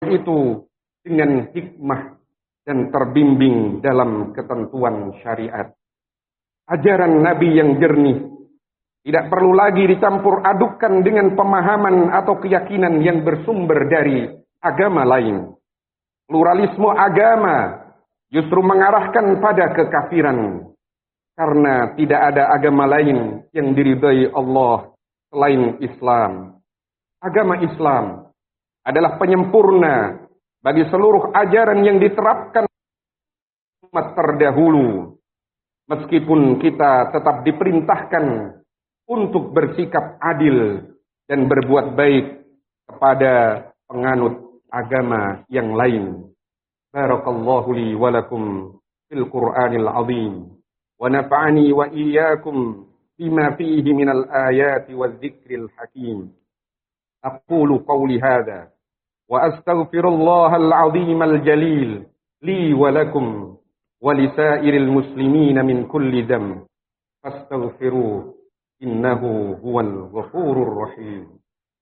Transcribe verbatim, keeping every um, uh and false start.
itu dengan hikmah dan terbimbing dalam ketentuan syariat. Ajaran Nabi yang jernih tidak perlu lagi dicampur adukkan dengan pemahaman atau keyakinan yang bersumber dari agama lain. Pluralisme agama justru mengarahkan pada kekafiran, karena tidak ada agama lain yang diridhai Allah selain Islam. Agama Islam adalah penyempurna bagi seluruh ajaran yang diterapkan umat terdahulu. Meskipun kita tetap diperintahkan untuk bersikap adil dan berbuat baik kepada penganut agama yang lain. Barakallahu li wa lakum fil Qur'anil azim wa nafa'ani wa iyyakum bima fihi minal ayati wadh-dhikril hakim. Aqulu qawli hadha wa astaghfirullahal azimul jalil li wa lakum wa lisairil muslimina min kulli dhanb fastaghfiruhu innahu huwal ghafurur rahim.